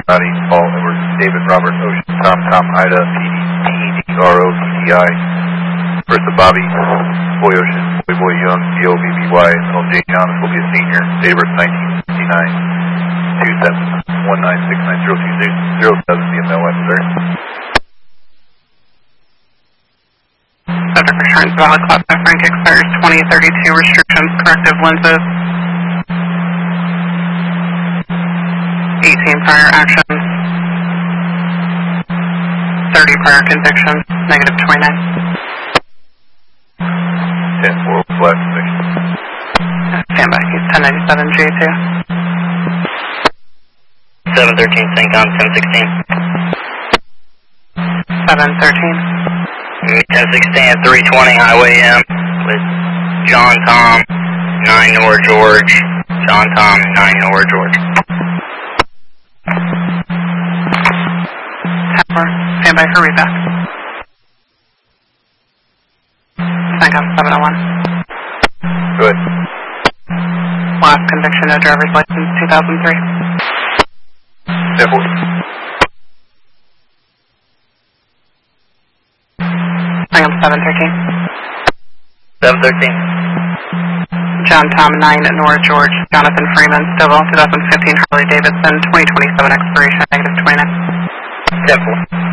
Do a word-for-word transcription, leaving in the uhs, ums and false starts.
Scotty, Paul, Edward, David, Robert, Ocean, Tom, Tom, Ida, P D, P E D, R O, T T I, Bertha, Bobby, Boy Ocean, Boy Boy Young, B O B B Y, L J John will be a senior, date of birth nineteen fifty-nine, two seven one nine six nine zero two zero seven, via mail, Missouri. Subject returns valid class five rank expires twenty thirty-two, restrictions, corrective lenses. eighteen prior actions. thirty prior convictions, negative twenty-nine. ten four, flat conviction. Stand by, he's ten ninety-seven G two. seven thirteen, Saint John, ten sixteen. seven thirteen. ten sixteen at three twenty Highway M with John Tom, nine Nora George. John Tom, nine Nora George. Stand by for reback. Saigon seven oh one. Good. Last conviction, no driver's license, two thousand three. ten four. Saigon seven thirteen. seven thirteen. John Tom, nine Nora George. Jonathan Freeman, Stillwell, twenty fifteen Harley Davidson, twenty twenty-seven expiration, negative twenty-nine. ten four.